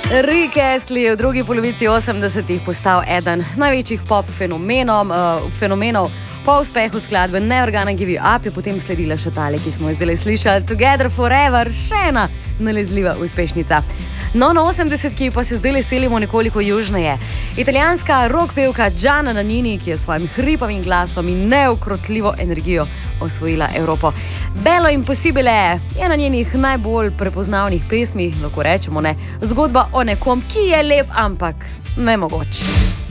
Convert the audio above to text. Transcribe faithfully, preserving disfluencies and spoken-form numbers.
Rick Astley je v drugi polovici osemdesetih postal eden največjih pop fenomenom, uh, fenomenov. Po uspehu skladbe Never Gonna Give You Up je potem sledila še tale, ki smo jo zdaj slišali, Together Forever, še ena nalezljiva uspešnica. No, na osemdesetki pa se zdaj selimo nekoliko južneje. Italijanska rock pevka Gianna Nannini, ki je s svojim hripavim glasom in neukrotljivo energijo osvojila Evropo. Bello Impossibile je na njenih najbolj prepoznavnih pesmih, lahko rečemo, ne, zgodba o nekom, ki je lep, ampak nemogoč.